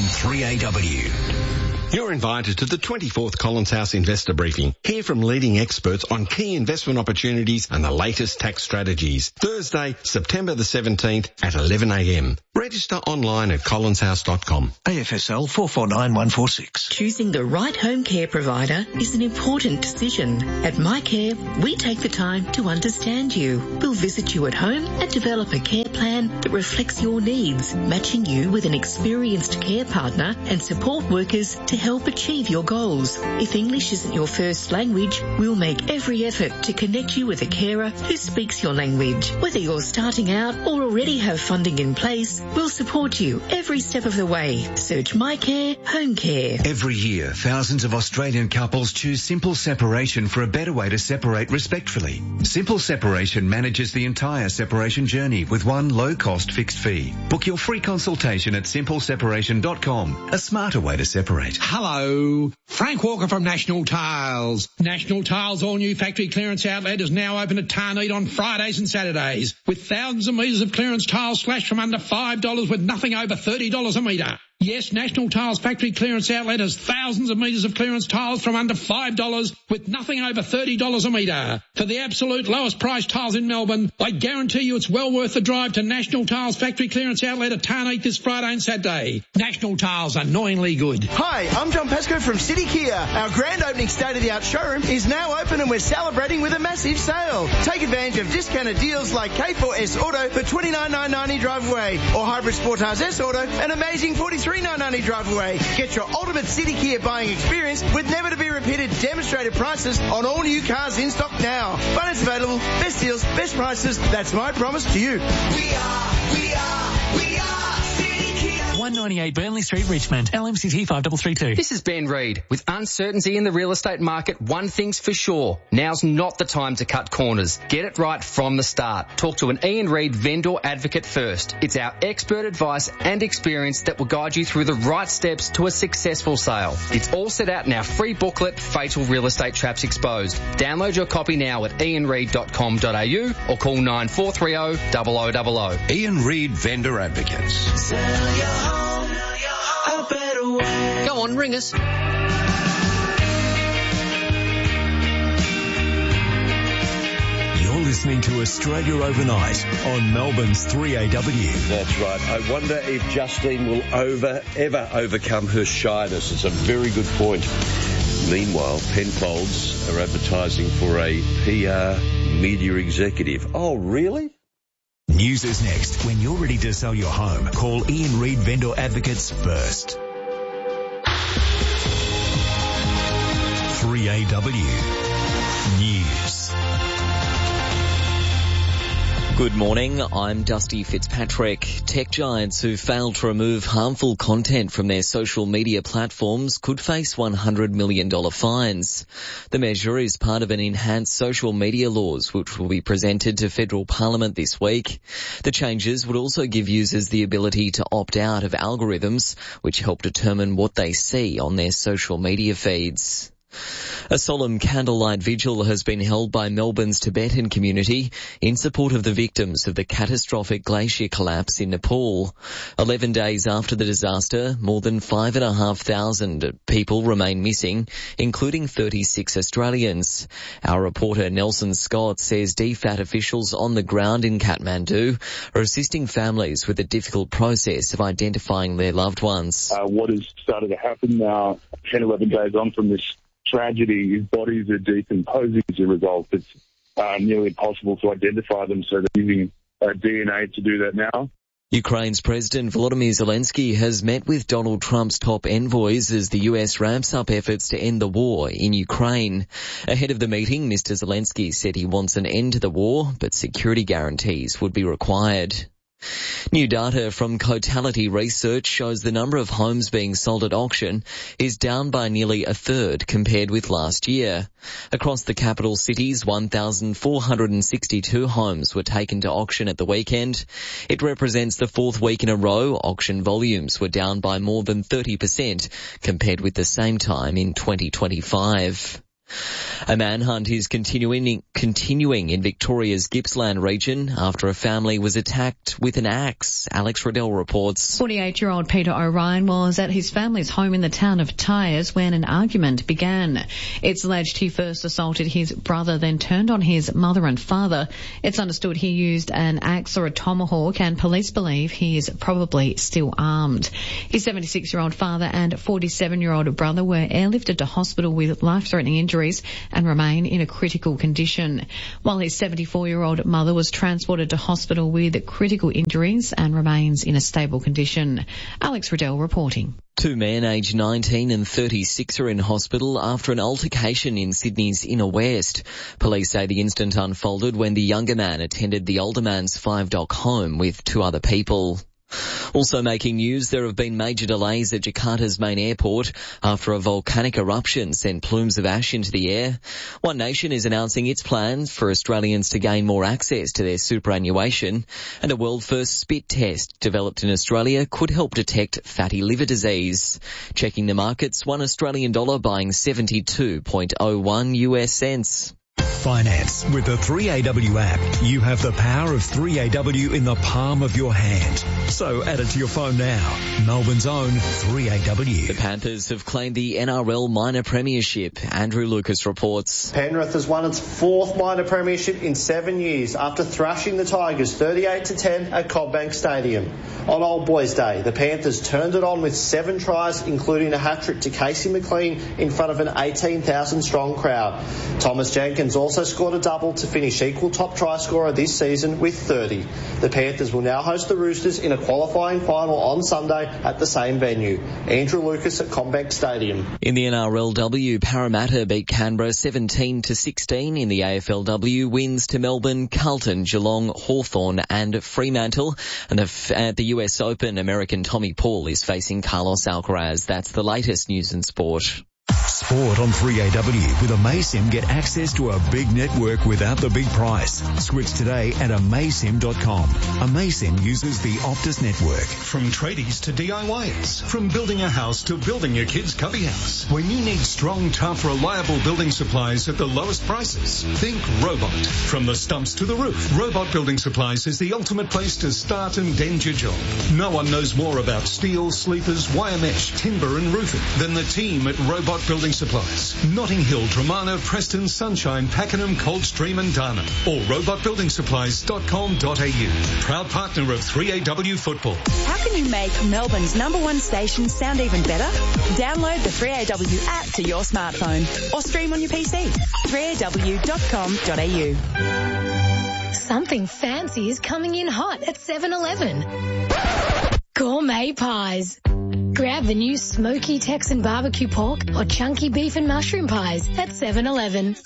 3AW. You're invited to the 24th Collins House Investor Briefing. Hear from leading experts on key investment opportunities and the latest tax strategies. Thursday, September the 17th at 11 a.m. Register online at collinshouse.com. AFSL 449146. Choosing the right home care provider is an important decision. At MyCare, we take the time to understand you. We'll visit you at home and develop a care plan that reflects your needs, matching you with an experienced care partner and support workers to help achieve your goals. If English isn't your first language, we'll make every effort to connect you with a carer who speaks your language. Whether you're starting out or already have funding in place, we'll support you every step of the way. Search MyCare Home Care. Every year, thousands of Australian couples choose Simple Separation for a better way to separate respectfully. Simple Separation manages the entire separation journey with one low-cost fixed fee. Book your free consultation at simpleseparation.com. A smarter way to separate. Hello, Frank Walker from National Tiles. National Tiles all-new factory clearance outlet is now open at Tarneed on Fridays and Saturdays with thousands of metres of clearance tiles slashed from under $5 with nothing over $30 a metre. Yes, National Tiles factory clearance outlet has thousands of metres of clearance tiles from under $5 with nothing over $30 a metre. For the absolute lowest price tiles in Melbourne, I guarantee you it's well worth the drive to National Tiles factory clearance outlet at Tarneed this Friday and Saturday. National Tiles, annoyingly good. Hi, I'm John Pascoe from City Kia. Our grand opening state-of-the-art showroom is now open and we're celebrating with a massive sale. Take advantage of discounted deals like K4S Auto for $29,990 drive away or Hybrid Sportage S Auto, an amazing $43,990 drive away. Get your ultimate City Kia buying experience with never to be repeated demonstrated prices on all new cars in stock now. Finance available, best deals, best prices. That's my promise to you. We are City Kia. 198 Burnley Street, Richmond. LMCT 5332. This is Ben Reid. With uncertainty in the real estate market, one thing's for sure. Now's not the time to cut corners. Get it right from the start. Talk to an Ian Reid vendor advocate first. It's our expert advice and experience that will guide you through the right steps to a successful sale. It's all set out in our free booklet, Fatal Real Estate Traps Exposed. Download your copy now at ianreid.com.au or call 9430 0000. Ian Reid Vendor Advocates. Sell your home a better way. Go on, ring us. You're listening to Australia Overnight on Melbourne's 3AW. That's right. I wonder if Justine will ever overcome her shyness. It's a very good point. Meanwhile, Penfolds are advertising for a PR media executive. Oh, really? News is next. When you're ready to sell your home, call Ian Reid Vendor Advocates first. 3AW News. Good morning, I'm Dusty Fitzpatrick. Tech giants who failed to remove harmful content from their social media platforms could face $100 million fines. The measure is part of an enhanced social media laws which will be presented to federal parliament this week. The changes would also give users the ability to opt out of algorithms which help determine what they see on their social media feeds. A solemn candlelight vigil has been held by Melbourne's Tibetan community in support of the victims of the catastrophic glacier collapse in Nepal. 11 days after the disaster, more than 5,500 people remain missing, including 36 Australians. Our reporter Nelson Scott says DFAT officials on the ground in Kathmandu are assisting families with the difficult process of identifying their loved ones. What has started to happen now, 10, 11 days on from this tragedy is bodies are decomposing as a result. It's nearly impossible to identify them, so they're using DNA to do that now. Ukraine's President Volodymyr Zelensky has met with Donald Trump's top envoys as the US ramps up efforts to end the war in Ukraine. Ahead of the meeting, Mr. Zelensky said he wants an end to the war, but security guarantees would be required. New data from Cotality Research shows the number of homes being sold at auction is down by nearly a third compared with last year. Across the capital cities, 1,462 homes were taken to auction at the weekend. It represents the fourth week in a row auction volumes were down by more than 30% compared with the same time in 2025. A manhunt is continuing in Victoria's Gippsland region after a family was attacked with an axe. Alex Riddell reports. 48-year-old Peter O'Ryan was at his family's home in the town of Tyres when an argument began. It's alleged he first assaulted his brother, then turned on his mother and father. It's understood he used an axe or a tomahawk, and police believe he is probably still armed. His 76-year-old father and 47-year-old brother were airlifted to hospital with life-threatening injuries and remain in a critical condition, while his 74-year-old mother was transported to hospital with critical injuries and remains in a stable condition. Alex Riddell reporting. Two men aged 19 and 36 are in hospital after an altercation in Sydney's Inner West. Police say the incident unfolded when the younger man attended the older man's 5-dock home with two other people. Also making news, there have been major delays at Jakarta's main airport after a volcanic eruption sent plumes of ash into the air. One Nation is announcing its plans for Australians to gain more access to their superannuation, and a world-first spit test developed in Australia could help detect fatty liver disease. Checking the markets, $1 Australian buying 72.01 US cents. Finance. With the 3AW app, you have the power of 3AW in the palm of your hand. So add it to your phone now. Melbourne's own 3AW. The Panthers have claimed the NRL minor premiership. Andrew Lucas reports. Penrith has won its fourth minor premiership in 7 years after thrashing the Tigers 38-10 at CommBank Stadium. On Old Boys Day, the Panthers turned it on with 7 tries, including a hat-trick to Casey McLean in front of an 18,000-strong crowd. Thomas Jenkins also scored a double to finish equal top try scorer this season with 30. The Panthers will now host the Roosters in a qualifying final on Sunday at the same venue. Andrew Lucas at CommBank Stadium. In the NRLW, Parramatta beat Canberra 17-16. In the AFLW, wins to Melbourne, Carlton, Geelong, Hawthorn and Fremantle. And at the US Open, American Tommy Paul is facing Carlos Alcaraz. That's the latest news in sport. Sport on 3AW. With AmazSim, get access to a big network without the big price. Switch today at amazsim.com. AmazSim uses the Optus network. From tradies to DIYers. From building a house to building your kid's cubby house. When you need strong, tough, reliable building supplies at the lowest prices, think Robot. From the stumps to the roof, Robot Building Supplies is the ultimate place to start and end your job. No one knows more about steel, sleepers, wire mesh, timber and roofing than the team at Robot Building Supplies. Notting Hill, Dramana, Preston, Sunshine, Pakenham, Coldstream and Darnham. Or robotbuildingSupplies.com.au. Proud partner of 3AW Football. How can you make Melbourne's #1 station sound even better? Download the 3AW app to your smartphone or stream on your PC. 3aw.com.au. Something fancy is coming in hot at 7-Eleven. Gourmet pies. Grab the new smoky Texan barbecue pork or chunky beef and mushroom pies at 7-Eleven.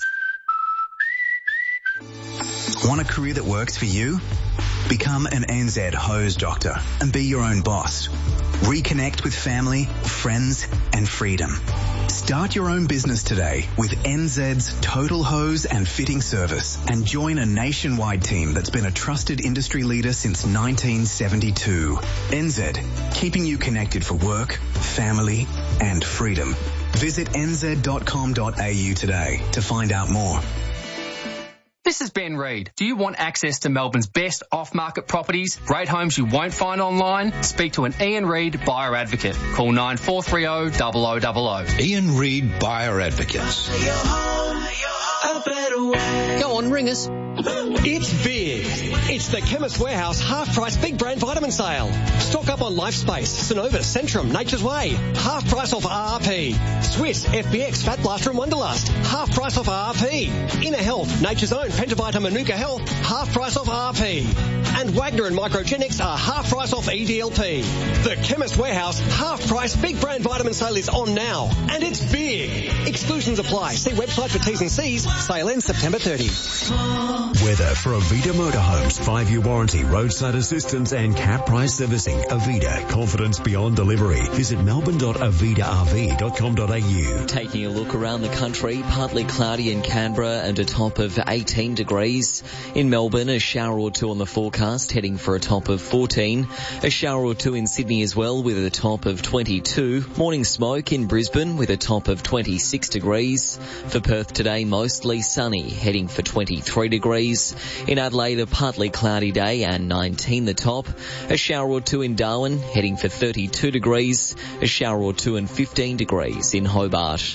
Want a career that works for you? Become an NZ hose doctor and be your own boss. Reconnect with family, friends and freedom. Start your own business today with NZ's Total Hose and Fitting Service and join a nationwide team that's been a trusted industry leader since 1972. NZ, keeping you connected for work, family and freedom. Visit nz.com.au today to find out more. This is Ben Reid. Do you want access to Melbourne's best off-market properties? Great homes you won't find online? Speak to an Ian Reid buyer advocate. Call 9430 0000. Ian Reid Buyer Advocates. A better way. Go on, ring us. It's big. It's the Chemist Warehouse half-price big brand vitamin sale. Stock up on LifeSpace, Synovus, Centrum, Nature's Way. Half price off RRP. Swiss, FBX, Fat Blaster and Wonderlust. Half price off RRP. Inner Health, Nature's Own, Pentavita, Manuka Health. Half price off RRP. And Wagner and Microgenics are half price off EDLP. The Chemist Warehouse half-price big brand vitamin sale is on now. And it's big. Exclusions apply. See website for T's and C's. Sale ends September 30. Weather for Avida Motorhomes, 5-year warranty, roadside assistance and cap price servicing. Avida, confidence beyond delivery. Visit melbourne.avidarv.com.au. Taking a look around the country, partly cloudy in Canberra and a top of 18 degrees. In Melbourne, a shower or two on the forecast, heading for a top of 14. A shower or two in Sydney as well, with a top of 22. Morning smoke in Brisbane with a top of 26 degrees. For Perth today, mostly sunny, heading for 23 degrees. In Adelaide, a partly cloudy day and 19 the top. A shower or two in Darwin, heading for 32 degrees. A shower or two and 15 degrees in Hobart.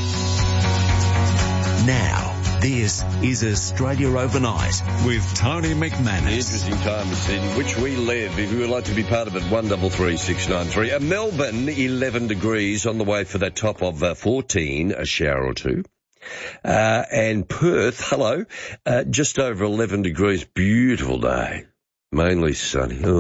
Now, this is Australia Overnight with Tony McManus. Interesting time in which we live. If you would like to be part of it, 133693. Melbourne, 11 degrees on the way for that top of 14, a shower or two. And Perth, hello, just over 11 degrees, beautiful day, mainly sunny.